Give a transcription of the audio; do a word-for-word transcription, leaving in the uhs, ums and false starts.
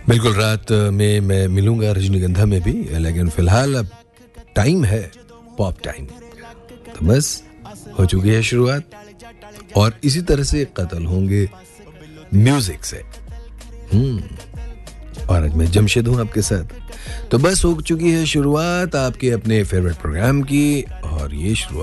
बिल्कुल रात में मैं मिलूंगा रजनीगंधा में भी, लेकिन फिलहाल अब टाइम है पॉप टाइम। तो बस हो चुकी है शुरुआत और इसी तरह से कत्ल होंगे म्यूजिक से। हम्म और आज मैं जमशेद हूं आपके साथ। तो बस हो चुकी है शुरुआत आपके अपने फेवरेट प्रोग्राम की, और ये शुरुआत